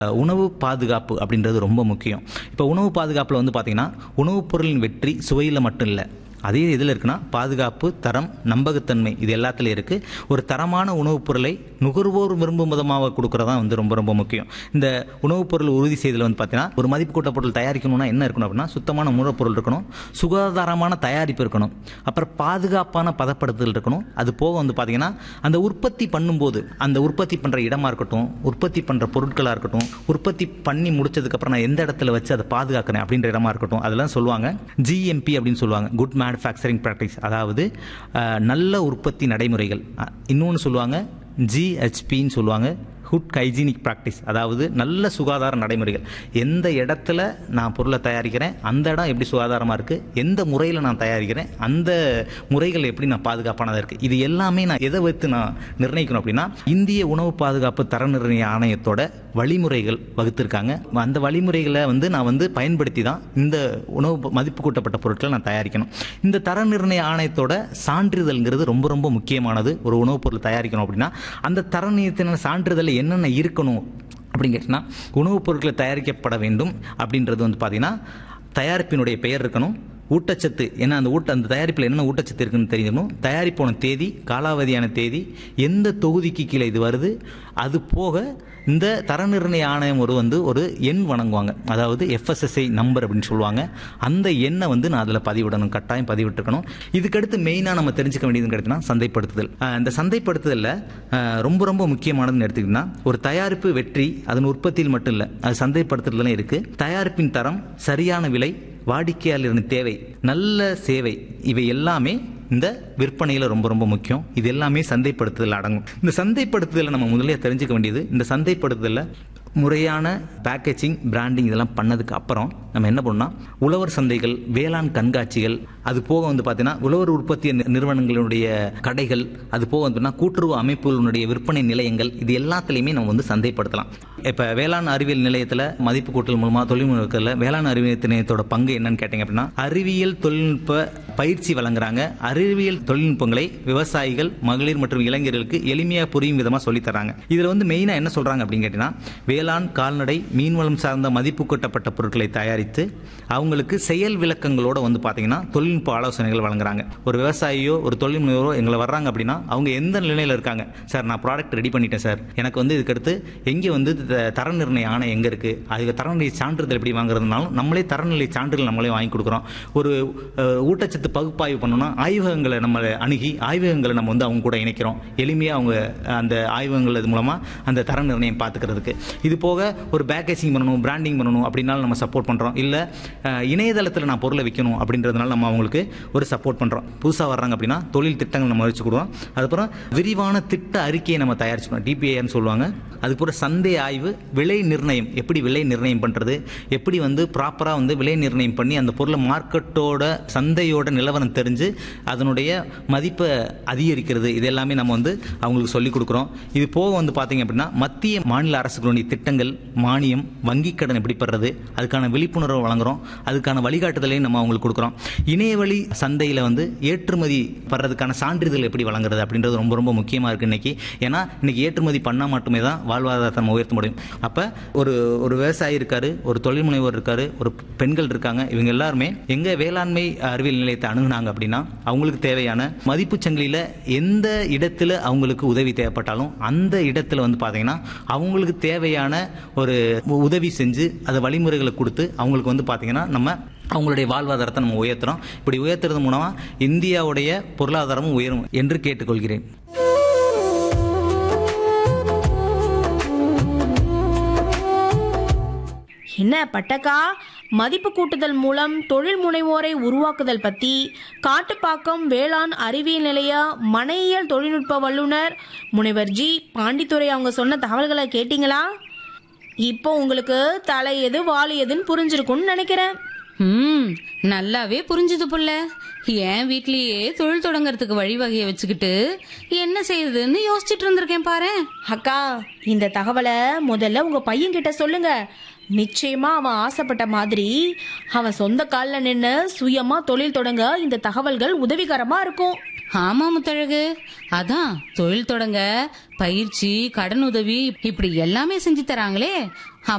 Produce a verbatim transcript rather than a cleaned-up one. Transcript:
உணவு பாதுகாப்பு அப்படின்றது ரொம்ப முக்கியம். இப்போ உணவு பாதுகாப்பில் வந்து பார்த்தீங்கன்னா உணவுப் பொருளின் வெற்றி சுவையில் மட்டும் இல்லை, அதே இதில் இருக்குன்னா பாதுகாப்பு, தரம், நம்பகத்தன்மை இது எல்லாத்துலேயும் இருக்குது. ஒரு தரமான உணவுப் பொருளை நுகர்வோர் விரும்பும் விதமாக கொடுக்குறதா வந்து ரொம்ப ரொம்ப முக்கியம். இந்த உணவுப் பொருள் உறுதி செய்தல் வந்து பார்த்தீங்கன்னா ஒரு மதிப்பு கூட்ட பொருள் தயாரிக்கணும்னா என்ன இருக்கணும் அப்படின்னா சுத்தமான உணவுப் பொருள் இருக்கணும், சுகாதாரமான தயாரிப்பு இருக்கணும், அப்புறம் பாதுகாப்பான பதப்படுத்துதல் இருக்கணும். அது போக வந்து பார்த்தீங்கன்னா அந்த உற்பத்தி பண்ணும்போது அந்த உற்பத்தி பண்ணுற இடமா இருக்கட்டும், உற்பத்தி பண்ணுற பொருட்களாக இருக்கட்டும், உற்பத்தி பண்ணி முடிச்சதுக்கப்புறம் நான் எந்த இடத்துல வச்சு அதை பாதுகாக்கிறேன் அப்படின்ற இடமா இருக்கட்டும், அதெல்லாம் சொல்லுவாங்க ஜிஎம்பி அப்படின்னு சொல்லுவாங்க, குட் மேனுஃபேக்சரிங் ப்ராக்டிஸ், அதாவது நல்ல உற்பத்தி நடைமுறைகள். இன்னொன்று சொல்லுவாங்க ஜிஹெச்பின்னு சொல்லுவாங்க, குட் ஹைஜீனிக் ப்ராக்டிஸ், அதாவது நல்ல சுகாதார நடைமுறைகள். எந்த இடத்துல நான் பொருளை தயாரிக்கிறேன் அந்த இடம் எப்படி சுகாதாரமாக இருக்குது, எந்த முறையில் நான் தயாரிக்கிறேன் அந்த முறைகள் எப்படி நான் பாதுகாப்பானதாக இருக்குது, இது எல்லாமே நான் எதை வைத்து நான் நிர்ணயிக்கணும் அப்படின்னா இந்திய உணவு பாதுகாப்பு தர நிர்ணய ஆணையத்தோட வழிமுறைகள் வகுத்திருக்காங்க. அந்த வழிமுறைகளை வந்து நான் வந்து பயன்படுத்தி தான் இந்த உணவு மதிப்பு கூட்டப்பட்ட பொருட்களை நான் தயாரிக்கணும். இந்த தர நிர்ணய ஆணையத்தோட சான்றிதழ்ங்கிறது ரொம்ப ரொம்ப முக்கியமானது. ஒரு உணவுப் பொருள் தயாரிக்கணும் அப்படின்னா அந்த தர நிர்ணயத்தின சான்றிதழ் என்னென்ன இருக்கணும் அப்படின்னு கேட்டிங்கன்னா உணவுப் பொருட்களை தயாரிக்கப்பட வேண்டும் அப்படின்றது வந்து பார்த்தீங்கன்னா தயாரிப்பினுடைய பெயர் இருக்கணும், ஊட்டச்சத்து என்ன அந்த ஊட்ட அந்த தயாரிப்பில் என்னென்ன ஊட்டச்சத்து இருக்குன்னு தெரியணும், தயாரிப்போன தேதி, காலாவதியான தேதி, எந்த தொகுதிக்கு கீழே இது வருது, அது போக இந்த தர நிர்ணய ஆணையம் ஒரு வந்து ஒரு எண் வழங்குவாங்க, அதாவது எஃப்எஸ்எஸ்ஐ நம்பர் அப்படின்னு சொல்லுவாங்க. அந்த எண்ணை வந்து நான் அதில் பதிவிடணும், கட்டாயம் பதிவிட்டுருக்கணும். இதுக்கடுத்து மெயினாக நம்ம தெரிஞ்சுக்க வேண்டியதுன்னு கேட்டிங்கன்னா சந்தைப்படுத்துதல். இந்த சந்தைப்படுத்துதலில் ரொம்ப ரொம்ப முக்கியமானதுன்னு எடுத்துக்கிட்டிங்கன்னா ஒரு தயாரிப்பு வெற்றி அதன் உற்பத்தியில் மட்டும் இல்லை, அது சந்தைப்படுத்துதலாம் இருக்குது. தயாரிப்பின் தரம், சரியான விலை, வாடிக்கையாளரின் தேவை, நல்ல சேவை, இவை எல்லாமே இந்த விற்பனையில் ரொம்ப ரொம்ப முக்கியம். இது எல்லாமே சந்தைப்படுத்துதல் அடங்கும். இந்த சந்தைப்படுத்துதலை நம்ம முதலே தெரிஞ்சுக்க வேண்டியது, இந்த சந்தைப்படுத்துதலில் முறையான பேக்கேஜிங், பிராண்டிங் இதெல்லாம் பண்ணதுக்கு அப்புறம் நம்ம என்ன பண்ணோம்னா உழவர் சந்தைகள், வேளாண் கண்காட்சிகள், அது போக வந்து பார்த்தீங்கன்னா உழவர் உற்பத்தி நிறுவனங்களுடைய கடைகள், அது போக வந்து கூட்டுறவு அமைப்புகளுடைய விற்பனை நிலையங்கள், இது எல்லாத்துலேயுமே நம்ம வந்து சந்தைப்படுத்தலாம். இப்போ வேளாண் அறிவியல் நிலையத்தில் மதிப்பு கூட்டல் மூலமாக தொழில்நுட்பத்தில் வேளாண் அறிவியல் நிலையத்தோட பங்கு என்னன்னு கேட்டிங்க அப்படின்னா அறிவியல் தொழில்நுட்ப பயிற்சி வழங்குறாங்க. அறிவியல் தொழில்நுட்பங்களை விவசாயிகள், மகளிர் மற்றும் இளைஞர்களுக்கு எளிமையாக புரியும் விதமாக சொல்லித்தராங்க. இதில் வந்து மெயினாக என்ன சொல்கிறாங்க அப்படின்னு கேட்டிங்கன்னா வேளாண், கால்நடை, மீன்வளம் சார்ந்த மதிப்பு கூட்டப்பட்ட பொருட்களை தயாரித்து அவங்களுக்கு செயல் விளக்கங்களோட வந்து பார்த்தீங்கன்னா தொழில்நுட்ப ஆலோசனைகள் வழங்குறாங்க. ஒரு விவசாயியோ ஒரு தொழில் முனைவரோ எங்களை வர்றாங்க அப்படின்னா அவங்க எந்த நிலையில் இருக்காங்க, சார் நான் ப்ராடக்ட் ரெடி பண்ணிட்டேன் சார், எனக்கு வந்து இதுக்கடுத்து எங்கே வந்து தர நிர்ணய ஆணையம் எங்கே இருக்குது, அதுக்கு தரநிலை சான்றிதழ் எப்படி வாங்குறதுனாலும் நம்மளே தரநிலை சான்றிதழ் நம்மளே வாங்கி கொடுக்குறோம். ஒரு ஊட்டச்சத்து பகுப்பாய்வு பண்ணணும்னா ஆய்வகங்களை நம்ம அணுகி ஆய்வகங்களை நம்ம வந்து அவங்க கூட இணைக்கிறோம், எளிமையாக அவங்க அந்த ஆய்வகங்கள் இது மூலமாக அந்த தர நிர்ணயம் பார்த்துக்கிறதுக்கு. இது போக ஒரு பேக்கேஜிங் பண்ணணும், பிராண்டிங் பண்ணணும் அப்படின்னாலும் நம்ம சப்போர்ட் பண்ணுறோம். இல்லை இணையதளத்தில் நான் பொருளை விற்கணும் அப்படின்றதுனால நம்ம அவங்களுக்கு ஒரு சப்போர்ட் பண்ணுறோம். புதுசாக வர்றாங்க அப்படின்னா தொழில் திட்டங்கள் நம்ம வச்சு கொடுவோம். அதுக்கப்புறம் விரிவான திட்ட அறிக்கையை நம்ம தயாரிச்சுக்கணும், டிபிஐன்னு சொல்லுவாங்க. அதுக்கப்புறம் சந்தை ஆய்வு, விலை நிர்ணயம், எப்படி விலை நிர்ணயம் பண்ணுறது, எப்படி வந்து ப்ராப்பராக வந்து விலை நிர்ணயம் பண்ணி அந்த பொருளை மார்க்கெட்டோட சந்தையோட நிலவரம் தெரிஞ்சு அதனுடைய மதிப்பை அதிகரிக்கிறது, இது எல்லாமே நம்ம வந்து அவங்களுக்கு சொல்லிக் கொடுக்குறோம். இது போக வந்து பார்த்தீங்க அப்படின்னா மத்திய மாநில அரசுகளுடைய திட்டங்கள், மானியம், வங்கி கடன் எப்படி பெறுறது, அதுக்கான விழிப்புணர்வு வழங்குறோம், அதுக்கான வழிகாட்டுதலையும் நம்ம அவங்களுக்கு கொடுக்குறோம். இணையவழி சந்தையில் வந்து ஏற்றுமதி படுறதுக்கான சான்றிதழ் எப்படி வழங்குறது அப்படின்றது ரொம்ப ரொம்ப முக்கியமாக இருக்குது இன்னைக்கு. ஏன்னா இன்னைக்கு ஏற்றுமதி பண்ணால் மட்டுமே தான் வாழ்வாதாரத்தை நம்ம உயர்த்த முடியும். அப்போ ஒரு ஒரு விவசாயி இருக்காரு, ஒரு தொழில் முனைவோர் இருக்காரு, ஒரு பெண்கள் இருக்காங்க, இவங்க எல்லாருமே எங்க வேளாண்மை அறிவியல் நிலையத்தை அணுகுனாங்க அப்படின்னா அவங்களுக்கு தேவையான மதிப்பு சங்கிலியில் எந்த இடத்துல அவங்களுக்கு உதவி தேவைப்பட்டாலும் அந்த இடத்துல வந்து பார்த்தீங்கன்னா அவங்களுக்கு தேவையான ஒரு உதவி செஞ்சு அதை வழிமுறைகளை கொடுத்து அவங்களுக்கு வந்து பார்த்தீங்கன்னா நம்ம அவங்களுடைய வாழ்வாதாரத்தை நம்ம உயர்த்துறோம். இப்படி உயர்த்துறது மூலமாக இந்தியாவுடைய பொருளாதாரமும் உயரும் என்று கேட்டுக்கொள்கிறேன். என்ன பட்டக்கா, மதிப்பு கூட்டுதல் மூலம் தொழில் முனைவோரை உருவாக்குதல் பத்தி காட்டுப்பாக்கம் வேளாண் அறிவியல் நிலைய மனையியல் தொழில்நுட்ப வல்லுநர் முனைவர் ஜி பாண்டித்துரை அவங்க சொன்ன தகவல்களை கேட்டீங்களா? இப்போ உங்களுக்கு தலை எது வாலி எதுன்னு புரிஞ்சிருக்கும்னு நினைக்கிறேன். ம் நல்லாவே புரிஞ்சுது புள்ள. என் வீட்லயே தொழில் தொடங்கறதுக்கு வழிவகையை வச்சுக்கிட்டு என்ன செய்யுதுன்னு யோசிச்சுட்டு இருந்திருக்கேன் பாரு. அக்கா, இந்த தகவலை முதல்ல உங்க பையன் கிட்ட சொல்லுங்க. நிச்சயமா அவன் ஆசைப்பட்ட மாதிரி அவன் சொந்த காலில் நின்று சுயமா தொழில் தொடங்க இந்த தகவல்கள் உதவிகரமா இருக்கும். ஆமா முத்தழகு, அதான் தொழில் தொடங்க பயிற்சி, கடன் உதவி இப்படி எல்லாமே செஞ்சு தராங்களே.